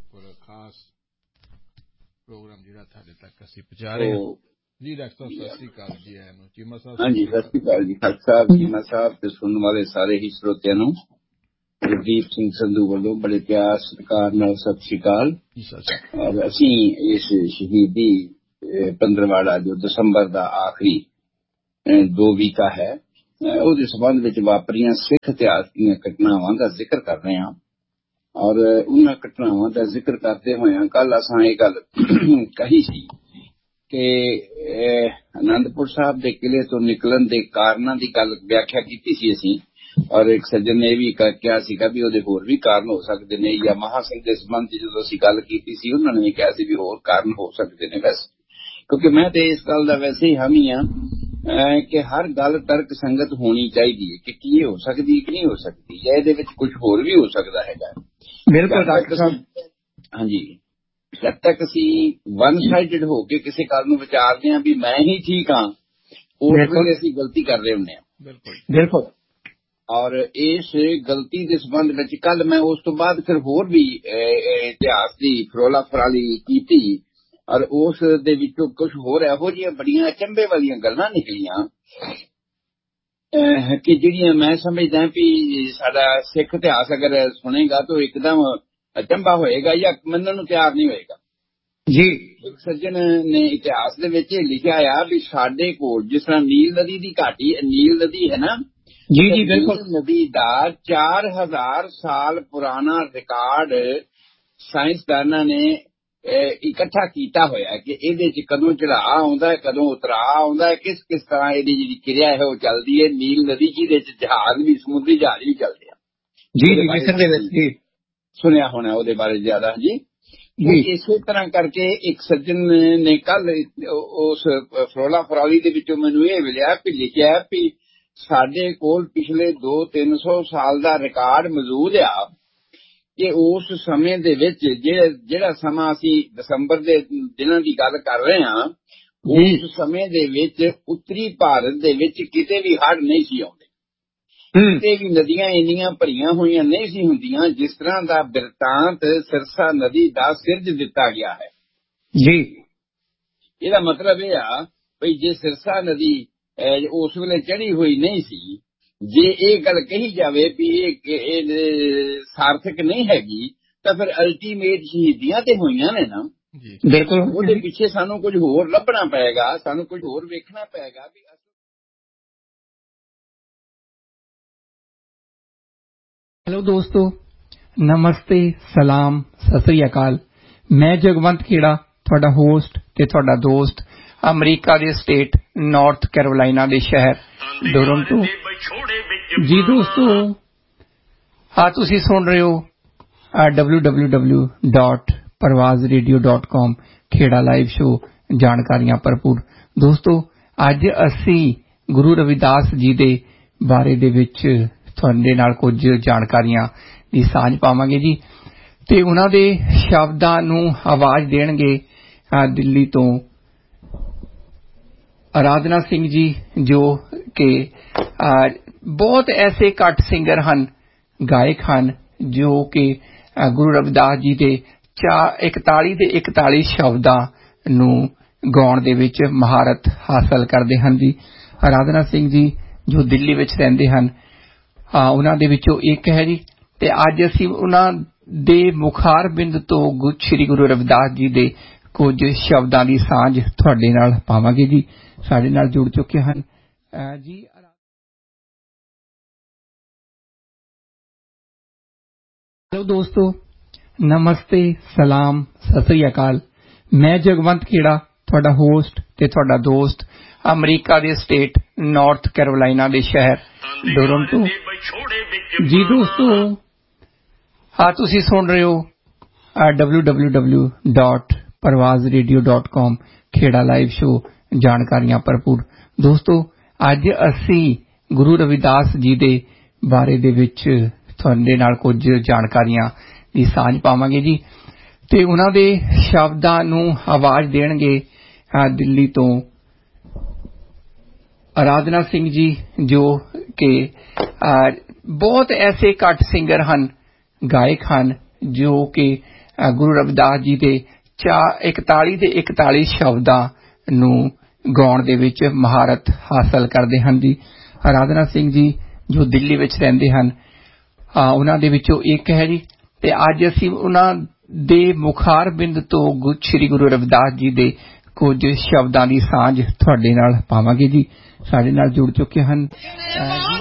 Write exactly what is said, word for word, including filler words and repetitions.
ਉੱਪਰ ਖਾਸ ਪ੍ਰੋਗਰਾਮ ਜਿਹੜਾ ਤੁਹਾਡੇ ਤੱਕ ਅਸੀਂ ਪਹੁੰਚਾ ਰਹੇ ਹਾਂ ਜੀ। ਡਾਕਟਰ ਸਾਹਿਬ ਸਤਿ ਸ੍ਰੀ ਅਕਾਲ ਜੀ। ਆਇਆਂ ਨੂੰ ਚੀਮਾ ਸਾਹਿਬ। ਹਾਂਜੀ, ਸਤਿ ਸ੍ਰੀ ਅਕਾਲ ਜੀ ਖਾਲਸਾ ਸਾਹਿਬ, ਚੀਮਾ ਸਾਹਿਬ ਤੇ ਸੁਣਨ ਵਾਲੇ ਸਾਰੇ ਹੀ ਸਰੋਤਿਆਂ ਨੂੰ ਗੁਰਦੀਪ ਸਿੰਘ ਸੰਧੂ ਵੱਲੋਂ ਬੜੇ ਪਿਆਰ ਸਤਿਕਾਰ ਨਾਲ ਸਤਿ ਸ੍ਰੀ ਅਕਾਲ। ਔਰ ਅਸੀਂ ਇਸ ਸ਼ਹੀਦੀ ਪੰਦਰਵਾੜਾ ਜੋ ਦਸੰਬਰ ਦਾ ਆਖਰੀ ਦੋ ਵੀਕਾ ਹੈ ਉਹਦੇ ਸੰਬੰਧ ਵਿੱਚ ਵਾਪਰੀਆਂ ਸਿੱਖ ਇਤਿਹਾਸ ਦੀਆਂ ਘਟਨਾਵਾਂ ਦਾ ਜ਼ਿਕਰ ਕਰ ਰਹੇ ਹਾਂ। ਔਰ ਉਹਨਾਂ ਘਟਨਾਵਾਂ ਦਾ ਜ਼ਿਕਰ ਕਰਦੇ ਹੋਇਆਂ ਕੱਲ ਅਸਾਂ ਇਹ ਗੱਲ ਕਹੀ ਸੀ ਕਿ ਅਨੰਦਪੁਰ ਸਾਹਿਬ ਦੇ ਕਿਲੇ ਤੋਂ ਨਿਕਲਣ ਦੇ ਕਾਰਨਾਂ ਦੀ ਗੱਲ ਵਿਆਖਿਆ ਕੀਤੀ ਸੀ ਅਸੀਂ। ਔਰ ਇੱਕ ਸੱਜਣ ਨੇ ਇਹ ਵੀ ਕਿਹਾ ਸੀਗਾ ਵੀ ਉਹਦੇ ਹੋਰ ਵੀ ਕਾਰਨ ਹੋ ਸਕਦੇ ਨੇ, ਜਾਂ ਮਹਾ ਸਿੰਘ ਦੇ ਸੰਬੰਧ ਜਦੋਂ ਅਸੀਂ ਗੱਲ ਕੀਤੀ ਸੀ ਉਹਨਾਂ ਨੇ ਵੀ ਕਿਹਾ ਸੀ ਵੀ ਹੋਰ ਕਾਰਨ ਹੋ ਸਕਦੇ ਨੇ। ਵੈਸੇ ਕਿਉਂਕਿ ਮੈਂ ਤੇ ਇਸ ਗੱਲ ਦਾ ਵੈਸੇ ਹੀ ਹਾਮੀ ਹਾਂ ਕਿ ਹਰ ਗੱਲ ਤਰਕ ਸੰਗਤ ਹੋਣੀ ਚਾਹੀਦੀ ਹੈ ਕਿ ਕੀ ਹੋ ਸਕਦੀ ਕਿ ਨਹੀਂ ਹੋ ਸਕਦੀ, ਜਾਂ ਇਹਦੇ ਵਿੱਚ ਕੁਝ ਹੋਰ ਵੀ ਹੋ ਸਕਦਾ ਹੈਗਾ। ਬਿਲਕੁਲ ਡਾਕਟਰ ਸਾਹਿਬ। ਹਾਂਜੀ, ਜਦ ਤੱਕ ਅਸੀਂ ਵਨ ਸਾਈਡਡ ਹੋ ਕੇ ਕਿਸੇ ਗੱਲ ਨੂੰ ਵਿਚਾਰਦੇ ਹਾਂ ਵੀ ਮੈਂ ਹੀ ਠੀਕ ਹਾਂ, ਉਸ ਵੇਲੇ ਅਸੀਂ ਗਲਤੀ ਕਰ ਰਹੇ ਹੁੰਦੇ ਹਾਂ। ਬਿਲਕੁਲ ਬਿਲਕੁਲ। ਔਰ ਇਸ ਗਲਤੀ ਦੇ ਸੰਬੰਧ ਵਿੱਚ ਕੱਲ ਮੈਂ ਉਸ ਤੋਂ ਬਾਅਦ ਫਿਰ ਹੋਰ ਵੀ ਇਤਿਹਾਸ ਦੀ ਫਰੋਲਾ ਫਰਾਲੀ ਕੀਤੀ ਔਰ ਉਸ ਦੇ ਵਿੱਚੋਂ ਕੁਝ ਹੋਰ ਇਹੋ ਜਿਹੀਆਂ ਬੜੀਆਂ ਅਚੰਭੇ ਵਾਲੀਆਂ ਗੱਲਾਂ ਨਿਕਲੀਆਂ ਕਿ ਜਿਹੜੀਆਂ ਮੈਂ ਸਮਝਦਾ ਵੀ ਸਾਡਾ ਸਿੱਖ ਇਤਿਹਾਸ ਅਗਰ ਸੁਣੇਗਾ ਤਾਂ ਇੱਕਦਮ ਅਚੰਭਾ ਹੋਏਗਾ ਜਾਂ ਮੰਨਣ ਨੂੰ ਤਿਆਰ ਨਹੀਂ ਹੋਏਗਾ ਜੀ। ਇੱਕ ਸੱਜਣ ਨੇ ਇਤਿਹਾਸ ਦੇ ਵਿੱਚ ਲਿਖਿਆ ਆ ਵੀ ਸਾਡੇ ਕੋਲ ਜਿਸ ਤਰ੍ਹਾਂ ਨੀਲ ਨਦੀ ਦੀ ਘਾਟੀ, ਨੀਲ ਨਦੀ ਹੈ ਨਾ ਜੀ ਜੀ ਬਿਲਕੁਲ, ਨਦੀ ਦਾ ਚਾਰ ਹਜ਼ਾਰ ਸਾਲ ਪੁਰਾਣਾ ਰਿਕਾਰਡ ਸਾਇੰਸਦਾਨਾਂ ਨੇ ਇਕੱਠਾ ਕੀਤਾ ਹੋਇਆ ਕਿ ਇਹਦੇ ਚ ਕਦੋਂ ਚੜਾਅ ਆਉਂਦਾ ਹੈ, ਕਦੋਂ ਉਤਰਾਅ ਆਉਂਦਾ ਹੈ, ਕਿਸ ਕਿਸ ਤਰ੍ਹਾਂ ਇਹਦੀ ਜਿਹੜੀ ਕਿਰਿਆ ਹੈ ਉਹ ਚੱਲਦੀ ਹੈ। ਨੀਲ ਨਦੀ ਜਿਹਦੇ ਚ ਜਹਾਜ਼ ਵੀ, ਸਮੁੰਦਰੀ ਜਹਾਜ਼ ਵੀ ਚੱਲਦੇ ਆ। ਜੀ ਜੀ ਮਿਸਰ ਦੇ ਵਿੱਚ ਜੀ ਸੁਣਿਆ ਹੋਣਾ ਉਹਦੇ ਬਾਰੇ ਜ਼ਿਆਦਾ। ਜੀ ਇਸੇ ਤਰ੍ਹਾਂ ਕਰਕੇ ਇੱਕ ਸੱਜਣ ਨੇ ਕੱਲ ਉਸ ਫਰੋਲਾ ਫਰਾਲੀ ਦੇ ਵਿੱਚੋਂ ਮੈਨੂੰ ਇਹ ਮਿਲਿਆ ਕਿ ਲਿਖਿਆ ਵੀ ਸਾਡੇ ਕੋਲ ਪਿਛਲੇ ਦੋ ਤਿੰਨ ਸੌ ਸਾਲ ਦਾ ਰਿਕਾਰਡ ਮੌਜੂਦ ਆ ਕਿ ਉਸ ਸਮੇਂ ਦੇ ਵਿੱਚ ਜਿਹੜਾ ਸਮਾਂ ਅਸੀਂ ਦਸੰਬਰ ਦੇ ਦਿਨਾਂ ਦੀ ਗੱਲ ਕਰ ਰਹੇ ਹਾਂ, ਉਸ ਸਮੇਂ ਦੇ ਵਿੱਚ ਉੱਤਰੀ ਭਾਰਤ ਦੇ ਵਿੱਚ ਕਿਤੇ ਵੀ ਹੜ੍ਹ ਨਹੀਂ ਸੀ ਆਉਂਦੇ, ਕਿਤੇ ਵੀ ਨਦੀਆਂ ਇੰਨੀਆਂ ਭਰੀਆਂ ਹੋਈਆਂ ਨਹੀਂ ਸੀ ਹੁੰਦੀਆਂ ਜਿਸ ਤਰ੍ਹਾਂ ਦਾ ਬਿਰਤਾਂਤ ਸਿਰਸਾ ਨਦੀ ਦਾ ਸਿਰਜ ਦਿੱਤਾ ਗਿਆ ਹੈ। ਜੀ ਇਹਦਾ ਮਤਲਬ ਇਹ ਆ ਵੀ ਜੇ ਸਿਰਸਾ ਨਦੀ ਉਸ ਵੇਲੇ ਚੜੀ ਹੋਈ ਨਹੀਂ ਸੀ, ਜੇ ਇਹ ਗੱਲ ਕਹੀ ਜਾਵੇ ਵੀ ਇਹ ਸਾਰਥਕ ਨਹੀਂ ਹੈਗੀ ਤਾਂ ਫਿਰ ਅਲਟੀਮੇਟ ਸ਼ਹੀਦੀਆਂ ਤੇ ਹੋਈਆਂ ਨੇ ਨਾ। ਬਿਲਕੁਲ, ਉਹਦੇ ਪਿੱਛੇ ਸਾਨੂੰ ਕੁਝ ਹੋਰ ਲੱਭਣਾ ਪਏਗਾ, ਸਾਨੂੰ ਕੁਝ ਹੋਰ ਵੇਖਣਾ ਪਏਗਾ ਵੀ। ਹੈਲੋ ਦੋਸਤੋ, ਨਮਸਤੇ, ਸਲਾਮ, ਸਤਿ ਸ੍ਰੀ ਅਕਾਲ। ਮੈਂ ਜਗਵੰਤ ਖੇੜਾ, ਤੁਹਾਡਾ ਹੋਸਟ ਤੇ ਤੁਹਾਡਾ ਦੋਸਤ, ਅਮਰੀਕਾ ਦੇ ਸਟੇਟ ਨਾਰਥ ਕੈਰੋਲਾਈਨਾ ਦੇ ਸ਼ਹਿਰ ਟੋਰਾਂਟੋ। ਜੀ ਦੋਸਤੋ, ਆ ਤੁਸੀਂ ਸੁਣ ਰਹੇ ਹੋ ਡਬਲਿਊ ਡਬਲਿਊ ਡਬਲਿਊ ਡਾਟ ਪਰਵਾਜ਼ ਰੇਡੀਓ ਡਾਟ ਕਾਮ ਖੇੜਾ ਲਾਈਵ ਸ਼ੋ, ਜਾਣਕਾਰੀਆਂ ਭਰਪੂਰ। ਦੋਸਤੋ, ਅੱਜ ਅਸੀਂ ਗੁਰੂ ਰਵਿਦਾਸ ਜੀ ਦੇ ਬਾਰੇ ਦੇ ਵਿੱਚ ਤੁਹਾਡੇ ਨਾਲ ਕੁਝ ਜਾਣਕਾਰੀਆਂ ਦੀ ਸਾਂਝ ਪਾਵਾਂਗੇ ਜੀ, ਤੇ ਉਹਨਾਂ ਦੇ ਸ਼ਬਦਾਂ ਨੂੰ ਆਵਾਜ਼ ਦੇਣਗੇ ਦਿੱਲੀ ਤੋਂ ਅਰਾਧਨਾ ਸਿੰਘ ਜੀ, ਜੋ ਕਿ ਬਹੁਤ ਐਸੇ ਘੱਟ ਸਿੰਗਰ ਹਨ, ਗਾਇਕ ਹਨ, ਜੋ ਕਿ ਗੁਰੂ ਰਵਿਦਾਸ ਜੀ ਦੇ ਇਕਤਾਲੀ ਦੇ ਇਕਤਾਲੀ ਸ਼ਬਦਾਂ ਨੂੰ ਗਾਉਣ ਦੇ ਵਿੱਚ ਮਹਾਰਤ ਹਾਸਲ ਕਰਦੇ ਹਨ ਜੀ। ਅਰਾਧਨਾ ਸਿੰਘ ਜੀ ਜੋ ਦਿੱਲੀ ਵਿੱਚ ਰਹਿੰਦੇ ਹਨ, ਉਹਨਾਂ ਦੇ ਵਿੱਚੋਂ ਇੱਕ ਹੈ ਜੀ। ਤੇ ਅੱਜ ਅਸੀਂ ਉਹਨਾਂ ਦੇ ਮੁਖਾਰ ਬਿੰਦ ਤੋਂ ਸ੍ਰੀ ਗੁਰੂ ਰਵਿਦਾਸ ਜੀ ਦੇ ਕੁਝ ਸ਼ਬਦਾਂ ਦੀ ਸਾਂਝ ਤੁਹਾਡੇ ਨਾਲ ਪਾਵਾਂਗੇ ਜੀ। ਸਾਡੇ ਨਾਲ ਜੁੜ ਚੁੱਕੇ ਹਨ ਜੀ। ਹੈਲੋ ਦੋਸਤੋ, ਨਮਸਤੇ, ਸਲਾਮ, ਸਤਿ ਸ੍ਰੀ ਅਕਾਲ। ਮੈਂ ਜਗਵੰਤ ਖੇੜਾ, ਤੁਹਾਡਾ ਹੋਸਟ ਤੇ ਤੁਹਾਡਾ ਦੋਸਤ, ਅਮਰੀਕਾ ਦੇ ਸਟੇਟ ਨਾਰਥ ਕੈਰੋਲਾਈਨਾ ਦੇ ਸ਼ਹਿਰ ਟੋਰਾਂਟੋ। ਜੀ ਦੋਸਤੋ, ਆ ਤੁਸੀਂ ਸੁਣ ਰਹੇ ਹੋ ਡਬਲਿਊ ਡਬਲਿਊ ਡਬਲਿਊ ਡਾਟ ਪਰਵਾਜ਼ ਰੇਡੀਓ ਡਾਟ ਕਾਮ ਖੇੜਾ ਲਾਈਵ ਸ਼ੋ, ਜਾਣਕਾਰੀਆਂ ਭਰਪੂਰ। ਦੋਸਤੋ, ਅੱਜ ਅਸੀਂ ਗੁਰੂ ਰਵਿਦਾਸ ਜੀ ਦੇ ਬਾਰੇ ਦੇ ਵਿੱਚ ਤੁਹਾਡੇ ਨਾਲ ਕੁਝ ਜਾਣਕਾਰੀਆਂ ਦੀ ਸਾਂਝ ਪਾਵਾਂਗੇ ਜੀ, ਤੇ ਉਹਨਾਂ ਦੇ ਸ਼ਬਦਾਂ ਨੂੰ ਆਵਾਜ਼ ਦੇਣਗੇ ਦਿੱਲੀ ਤੋਂ ਅਰਾਧਨਾ ਸਿੰਘ ਜੀ, ਜੋ ਕਿ ਬਹੁਤ ਐਸੇ ਘੱਟ ਸਿੰਗਰ ਹਨ, ਗਾਇਕ ਹਨ, ਜੋ ਕਿ ਗੁਰੂ ਰਵਿਦਾਸ ਜੀ ਦੇ ਇਕਤਾਲੀ ਦੇ ਇਕਤਾਲੀ ਸ਼ਬਦਾਂ ਨੂੰ ਗਾਉਣ ਦੇ ਵਿੱਚ ਮਹਾਰਤ ਹਾਸਲ ਕਰਦੇ ਹਨ ਜੀ। ਅਰਾਧਨਾ ਸਿੰਘ ਜੀ ਜੋ ਦਿੱਲੀ ਵਿੱਚ ਰਹਿੰਦੇ ਹਨ, ਉਹਨਾਂ ਦੇ ਵਿੱਚੋਂ ਇੱਕ ਹੈ ਜੀ। ਤੇ ਅੱਜ ਅਸੀਂ ਉਹਨਾਂ ਦੇ ਮੁਖਾਰ ਬਿੰਦ ਤੋਂ ਸ੍ਰੀ ਗੁਰੂ ਰਵਿਦਾਸ ਜੀ ਦੇ ਕੁਝ ਸ਼ਬਦਾਂ ਦੀ ਸਾਂਝ ਤੁਹਾਡੇ ਨਾਲ ਪਾਵਾਂਗੇ ਜੀ। ਸਾਡੇ ਨਾਲ ਜੁੜ ਚੁੱਕੇ ਹਨ